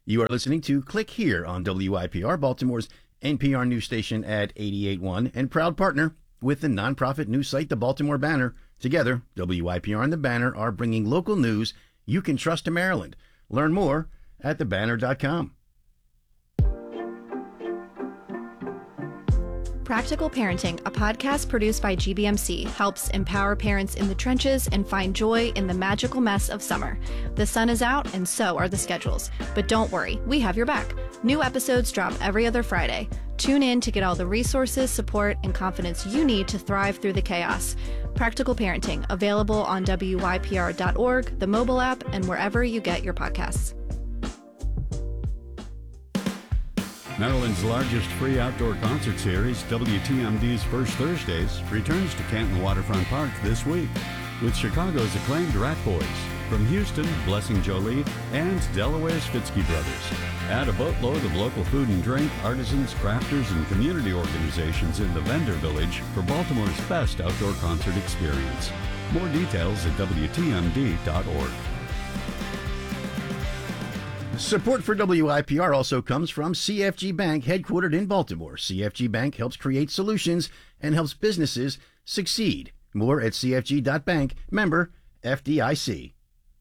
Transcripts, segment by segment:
You are listening to Click Here on WIPR, Baltimore's NPR news station at 88.1 and proud partner with the nonprofit news site The Baltimore Banner. Together, WIPR and The Banner are bringing local news you can trust to Maryland. Learn more at thebanner.com. Practical Parenting, a podcast produced by GBMC, helps empower parents in the trenches and find joy in the magical mess of summer. The sun is out and so are the schedules. But don't worry, we have your back. New episodes drop every other Friday. Tune in to get all the resources, support, and confidence you need to thrive through the chaos. Practical Parenting, available on WYPR.org, the mobile app, and wherever you get your podcasts. Maryland's largest free outdoor concert series, WTMD's First Thursdays, returns to Canton Waterfront Park this week with Chicago's acclaimed Rat Boys. From Houston, Blessing Jolie, and Delaware's Fitzky Brothers. Add a boatload of local food and drink, artisans, crafters, and community organizations in the Vendor Village for Baltimore's best outdoor concert experience. More details at WTMD.org. Support for WIPR also comes from CFG Bank, headquartered in Baltimore. CFG Bank helps create solutions and helps businesses succeed. More at cfg.bank. Member FDIC.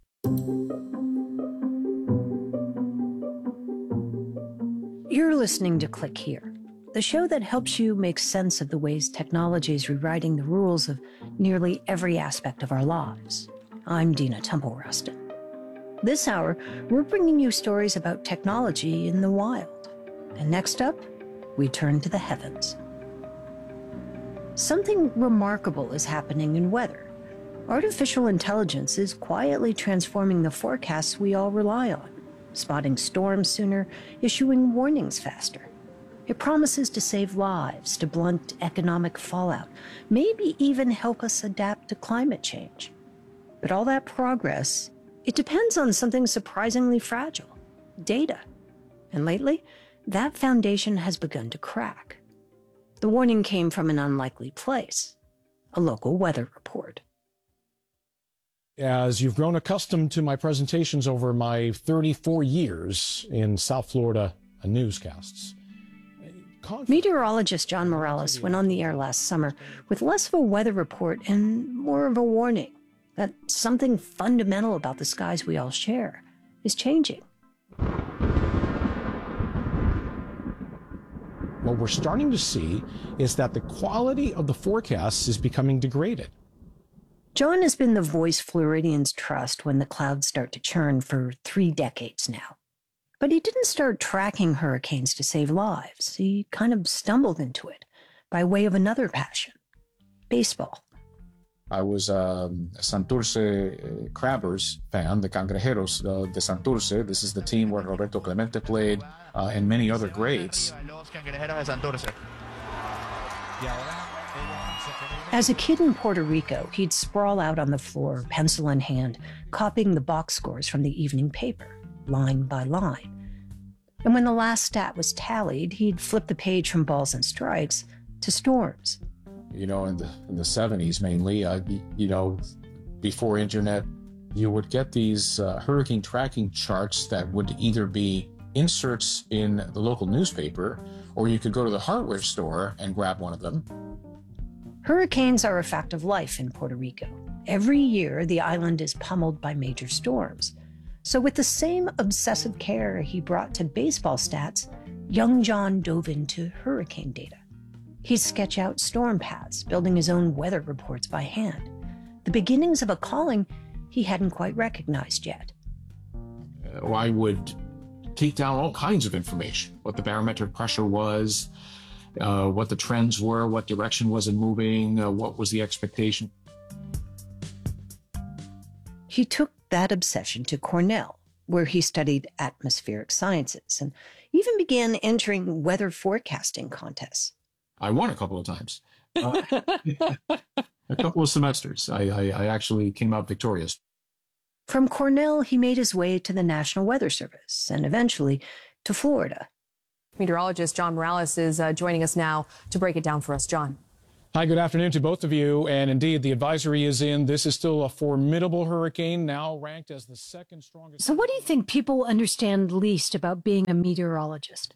You're listening to Click Here, the show that helps you make sense of the ways technology is rewriting the rules of nearly every aspect of our lives. I'm Dina Temple-Rustin. This hour, we're bringing you stories about technology in the wild. And next up, we turn to the heavens. Something remarkable is happening in weather. Artificial intelligence is quietly transforming the forecasts we all rely on, spotting storms sooner, issuing warnings faster. It promises to save lives, to blunt economic fallout, maybe even help us adapt to climate change. But all that progress, it depends on something surprisingly fragile, data. And lately, that foundation has begun to crack. The warning came from an unlikely place, a local weather report. As you've grown accustomed to my presentations over my 34 years in South Florida newscasts. Meteorologist John Morales went on the air last summer with less of a weather report and more of a warning that something fundamental about the skies we all share is changing. What we're starting to see is that the quality of the forecasts is becoming degraded. John has been the voice Floridians trust when the clouds start to churn for 3 decades now. But he didn't start tracking hurricanes to save lives. He kind of stumbled into it by way of another passion, baseball. I was a Santurce Crabbers fan, the Cangrejeros de Santurce. This is the team where Roberto Clemente played and many other greats. As a kid in Puerto Rico, he'd sprawl out on the floor, pencil in hand, copying the box scores from the evening paper, line by line. And when the last stat was tallied, he'd flip the page from balls and strikes to storms. You know, in the 70s mainly, before internet, you would get these hurricane tracking charts that would either be inserts in the local newspaper, or you could go to the hardware store and grab one of them. Hurricanes are a fact of life in Puerto Rico. Every year, the island is pummeled by major storms. So with the same obsessive care he brought to baseball stats, young John dove into hurricane data. He'd sketch out storm paths, building his own weather reports by hand. The beginnings of a calling he hadn't quite recognized yet. I would take down all kinds of information, what the barometric pressure was, what the trends were, what direction was it moving, what was the expectation. He took that obsession to Cornell, where he studied atmospheric sciences and even began entering weather forecasting contests. I won a couple of times. A couple of semesters. I actually came out victorious. From Cornell, he made his way to the National Weather Service and eventually to Florida. Meteorologist John Morales is joining us now to break it down for us. John. Hi, good afternoon to both of you. And indeed, the advisory is in. This is still a formidable hurricane, now ranked as the second strongest. So what do you think people understand least about being a meteorologist?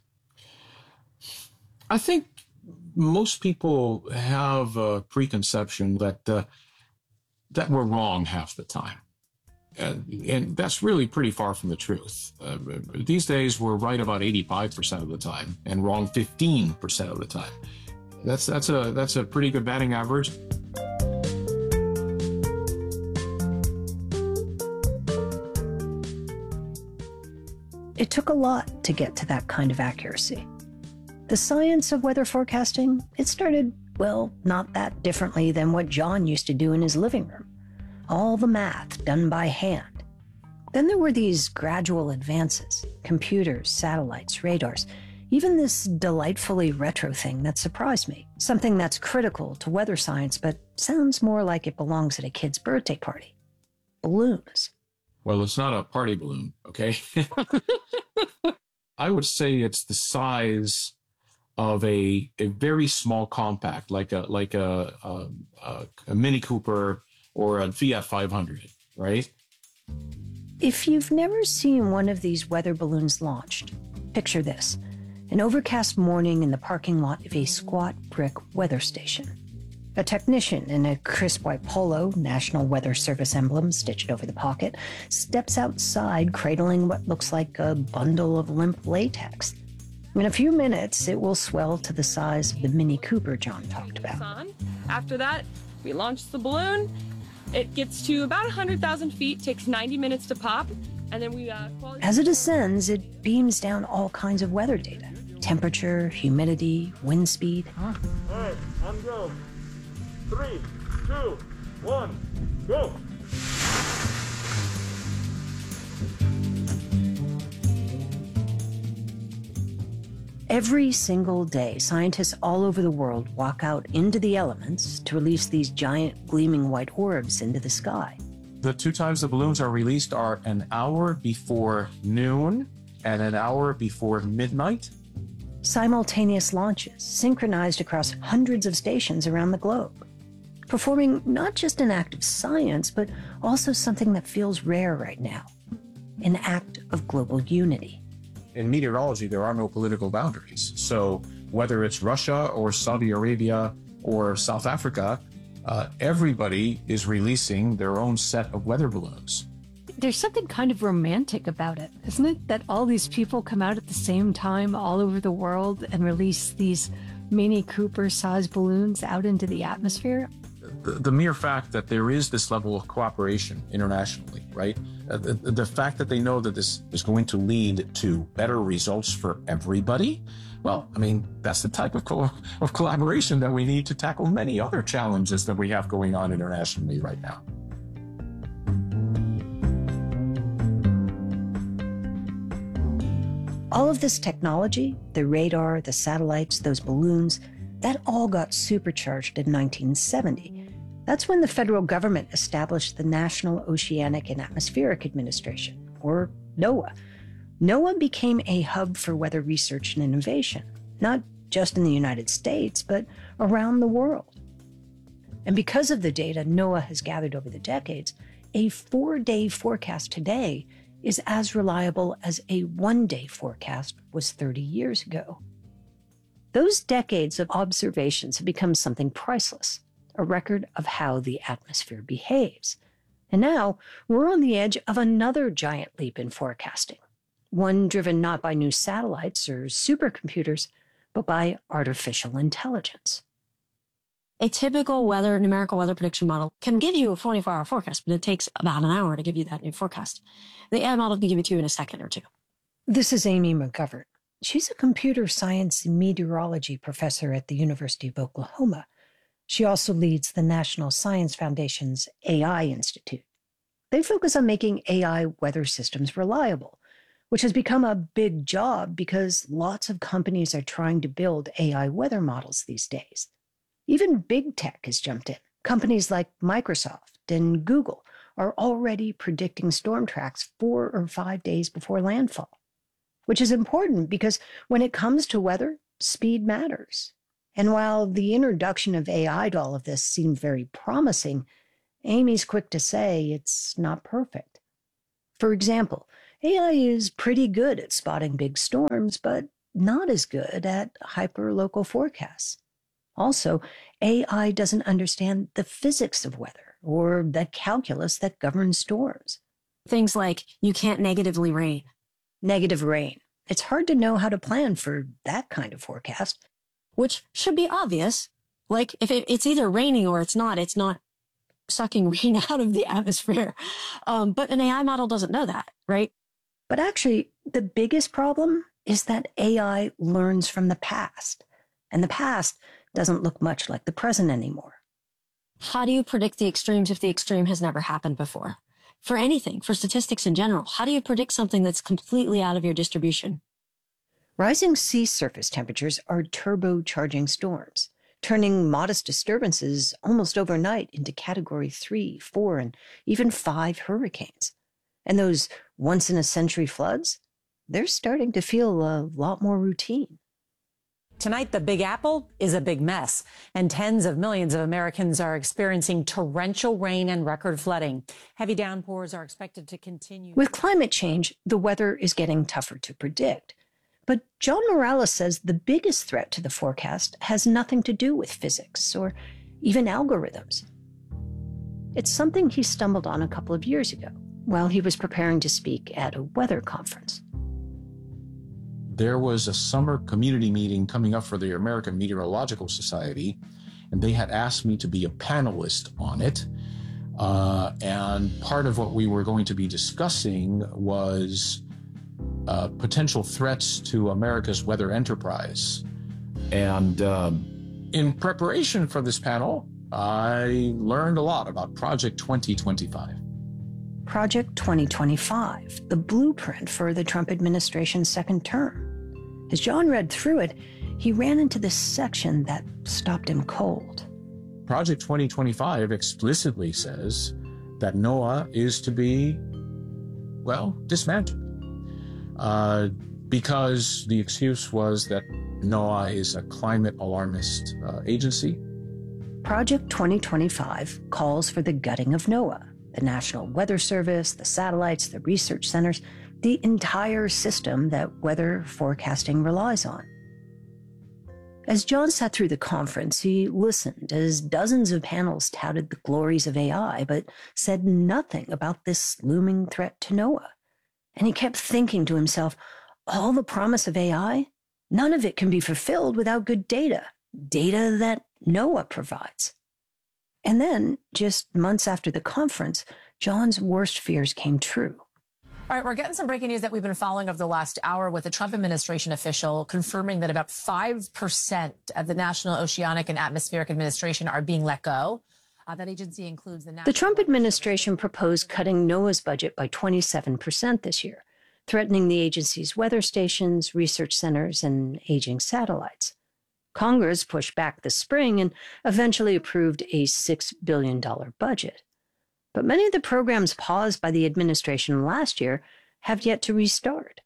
I think most people have a preconception that we're wrong half the time. And that's really pretty far from the truth. These days, we're right about 85% of the time and wrong 15% of the time. That's a pretty good batting average. It took a lot to get to that kind of accuracy. The science of weather forecasting, it started, well, not that differently than what John used to do in his living room. All the math done by hand. Then there were these gradual advances, computers, satellites, radars, even this delightfully retro thing that surprised me, something that's critical to weather science but sounds more like it belongs at a kid's birthday party. Balloons. Well, it's not a party balloon, okay? I would say it's the size of a very small compact, like a Mini Cooper or a Fiat 500, right? If you've never seen one of these weather balloons launched, picture this. An overcast morning in the parking lot of a squat brick weather station. A technician in a crisp white polo, National Weather Service emblem stitched over the pocket, steps outside cradling what looks like a bundle of limp latex. In a few minutes, it will swell to the size of the Mini Cooper John talked about. After that, we launch the balloon. It gets to about 100,000 feet, takes 90 minutes to pop, and then we... As it ascends, it beams down all kinds of weather data. Temperature, humidity, wind speed. All right, on go. 3, 2, 1, go! Every single day, scientists all over the world walk out into the elements to release these giant gleaming white orbs into the sky. The two times the balloons are released are an hour before noon and an hour before midnight. Simultaneous launches, synchronized across hundreds of stations around the globe, performing not just an act of science, but also something that feels rare right now, an act of global unity. In meteorology, there are no political boundaries. So whether it's Russia or Saudi Arabia or South Africa, everybody is releasing their own set of weather balloons. There's something kind of romantic about it, isn't it? That all these people come out at the same time all over the world and release these Mini Cooper-sized balloons out into the atmosphere. The mere fact that there is this level of cooperation internationally, right? The fact that they know that this is going to lead to better results for everybody, well, I mean, that's the type of collaboration that we need to tackle many other challenges that we have going on internationally right now. All of this technology, the radar, the satellites, those balloons, that all got supercharged in 1970. That's when the federal government established the National Oceanic and Atmospheric Administration, or NOAA. NOAA became a hub for weather research and innovation, not just in the United States, but around the world. And because of the data NOAA has gathered over the decades, a 4-day forecast today is as reliable as a 1-day forecast was 30 years ago. Those decades of observations have become something priceless, a record of how the atmosphere behaves. And now we're on the edge of another giant leap in forecasting, one driven not by new satellites or supercomputers, but by artificial intelligence. A typical numerical weather prediction model can give you a 24-hour forecast, but it takes about an hour to give you that new forecast. The AI model can give it to you in a second or two. This is Amy McGovern. She's a computer science and meteorology professor at the University of Oklahoma. She also leads the National Science Foundation's AI Institute. They focus on making AI weather systems reliable, which has become a big job because lots of companies are trying to build AI weather models these days. Even big tech has jumped in. Companies like Microsoft and Google are already predicting storm tracks 4 or 5 days before landfall, which is important because when it comes to weather, speed matters. And while the introduction of AI to all of this seemed very promising, Amy's quick to say it's not perfect. For example, AI is pretty good at spotting big storms, but not as good at hyperlocal forecasts. Also, AI doesn't understand the physics of weather or the calculus that governs storms. Things like you can't negatively rain. Negative rain. It's hard to know how to plan for that kind of forecast. Which should be obvious. Like, if it's either raining or it's not sucking rain out of the atmosphere. But an AI model doesn't know that, right? But actually, the biggest problem is that AI learns from the past. And the past doesn't look much like the present anymore. How do you predict the extremes if the extreme has never happened before? For anything, for statistics in general, how do you predict something that's completely out of your distribution? Rising sea surface temperatures are turbocharging storms, turning modest disturbances almost overnight into Category 3, 4, and even 5 hurricanes. And those once-in-a-century floods, they're starting to feel a lot more routine. Tonight, the Big Apple is a big mess, and tens of millions of Americans are experiencing torrential rain and record flooding. Heavy downpours are expected to continue. With climate change, the weather is getting tougher to predict. But John Morales says the biggest threat to the forecast has nothing to do with physics or even algorithms. It's something he stumbled on a couple of years ago while he was preparing to speak at a weather conference. There was a summer community meeting coming up for the American Meteorological Society, and they had asked me to be a panelist on it. And part of what we were going to be discussing was potential threats to America's weather enterprise. And in preparation for this panel, I learned a lot about Project 2025. Project 2025, the blueprint for the Trump administration's second term. As John read through it, he ran into this section that stopped him cold. Project 2025 explicitly says that NOAA is to be, well, dismantled. Because the excuse was that NOAA is a climate alarmist agency. Project 2025 calls for the gutting of NOAA, the National Weather Service, the satellites, the research centers, the entire system that weather forecasting relies on. As John sat through the conference, he listened as dozens of panels touted the glories of AI, but said nothing about this looming threat to NOAA. And he kept thinking to himself, all the promise of AI, none of it can be fulfilled without good data that NOAA provides. And then, just months after the conference, John's worst fears came true. All right, we're getting some breaking news that we've been following over the last hour with a Trump administration official confirming that about 5% of the National Oceanic and Atmospheric Administration are being let go. That agency includes the Trump administration proposed cutting NOAA's budget by 27% this year, threatening the agency's weather stations, research centers, and aging satellites. Congress pushed back this spring and eventually approved a $6 billion budget. But many of the programs paused by the administration last year have yet to restart.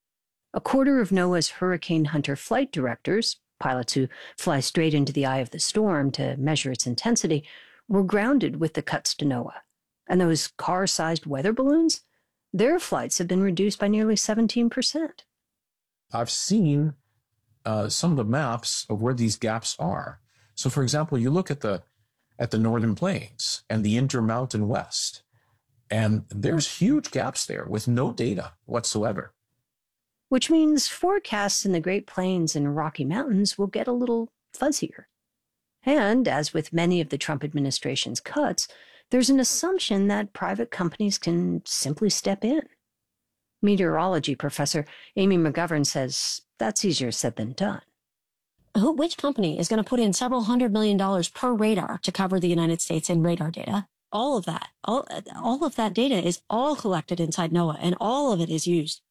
A quarter of NOAA's hurricane hunter flight directors, pilots who fly straight into the eye of the storm to measure its intensity, were grounded with the cuts to NOAA. And those car-sized weather balloons, their flights have been reduced by nearly 17%. I've seen some of the maps of where these gaps are. So, for example, you look at the Northern Plains and the Intermountain West, and there's huge gaps there with no data whatsoever. Which means forecasts in the Great Plains and Rocky Mountains will get a little fuzzier. And, as with many of the Trump administration's cuts, there's an assumption that private companies can simply step in. Meteorology professor Amy McGovern says that's easier said than done. Which company is going to put in several $100 million per radar to cover the United States in radar data? All of that, all of that data is all collected inside NOAA, and all of it is used.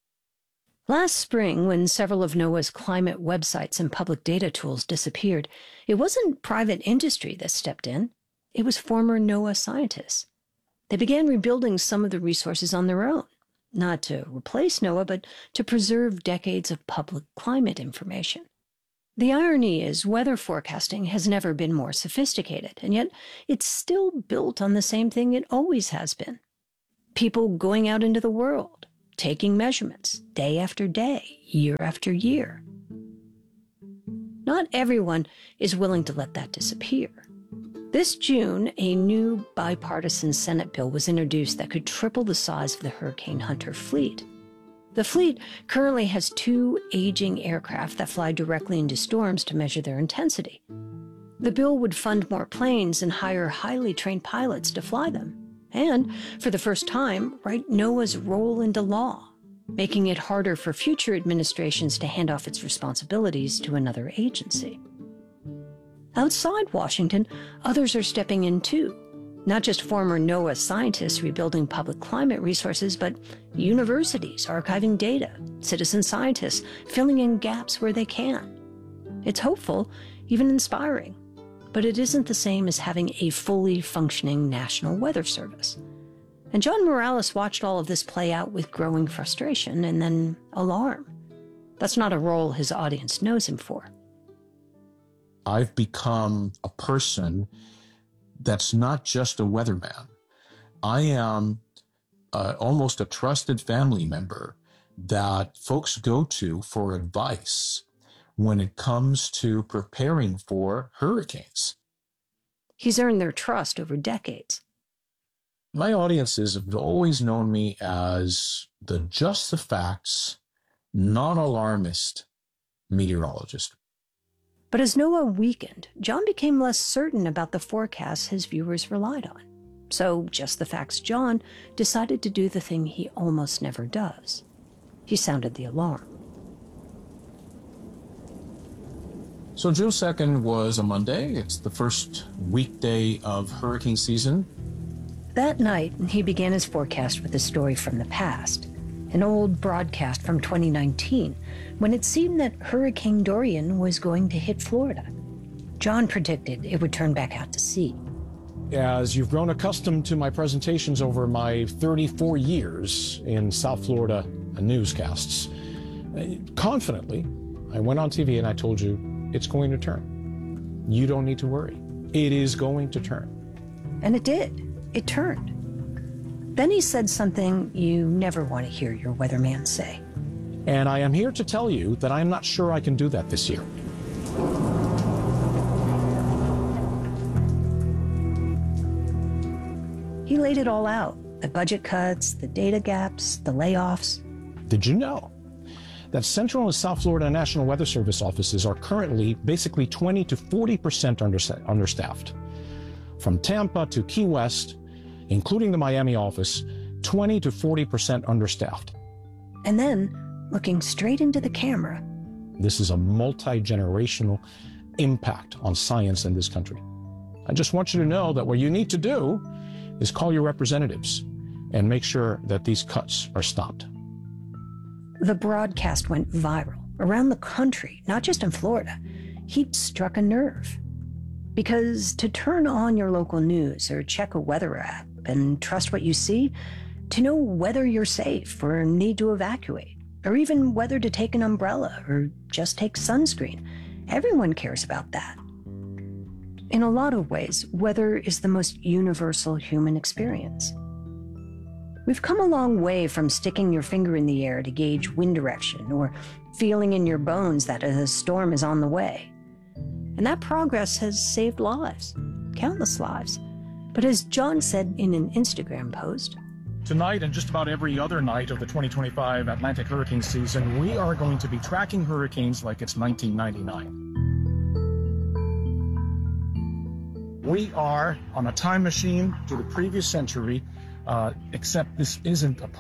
Last spring, when several of NOAA's climate websites and public data tools disappeared, it wasn't private industry that stepped in. It was former NOAA scientists. They began rebuilding some of the resources on their own, not to replace NOAA, but to preserve decades of public climate information. The irony is weather forecasting has never been more sophisticated, and yet it's still built on the same thing it always has been. People going out into the world, taking measurements day after day, year after year. Not everyone is willing to let that disappear. This June, a new bipartisan Senate bill was introduced that could triple the size of the Hurricane Hunter fleet. The fleet currently has 2 aging aircraft that fly directly into storms to measure their intensity. The bill would fund more planes and hire highly trained pilots to fly them, and, for the first time, write NOAA's role into law, making it harder for future administrations to hand off its responsibilities to another agency. Outside Washington, others are stepping in too. Not just former NOAA scientists rebuilding public climate resources, but universities archiving data, citizen scientists filling in gaps where they can. It's hopeful, even inspiring, but it isn't the same as having a fully functioning National Weather Service. And John Morales watched all of this play out with growing frustration and then alarm. That's not a role his audience knows him for. I've become a person that's not just a weatherman. I am almost a trusted family member that folks go to for advice when it comes to preparing for hurricanes. He's earned their trust over decades. My audiences have always known me as the just the facts, non-alarmist meteorologist. But as NOAA weakened, John became less certain about the forecasts his viewers relied on. So, Just the Facts John decided to do the thing he almost never does. He sounded the alarm. So June 2nd was a Monday. It's the first weekday of hurricane season. That night, he began his forecast with a story from the past, an old broadcast from 2019, when it seemed that Hurricane Dorian was going to hit Florida. John predicted it would turn back out to sea. As you've grown accustomed to my presentations over my 34 years in South Florida newscasts, confidently, I went on TV and I told you, it's going to turn. You don't need to worry. It is going to turn. And it did. It turned. Then he said something you never want to hear your weatherman say. And I am here to tell you that I'm not sure I can do that this year. He laid it all out. The budget cuts, the data gaps, the layoffs. Did you know that Central and South Florida National Weather Service offices are currently basically 20 to 40% understaffed? From Tampa to Key West, including the Miami office, 20 to 40% understaffed. And then, looking straight into the camera, this is a multi-generational impact on science in this country. I just want you to know that what you need to do is call your representatives and make sure that these cuts are stopped. The broadcast went viral around the country, not just in Florida. He'd struck a nerve. Because to turn on your local news or check a weather app and trust what you see, to know whether you're safe or need to evacuate, or even whether to take an umbrella or just take sunscreen, everyone cares about that. In a lot of ways, weather is the most universal human experience. We've come a long way from sticking your finger in the air to gauge wind direction or feeling in your bones that a storm is on the way. And that progress has saved lives, countless lives. But as John said in an Instagram post, tonight and just about every other night of the 2025 Atlantic hurricane season, we are going to be tracking hurricanes like it's 1999. We are on a time machine to the previous century, except this isn't a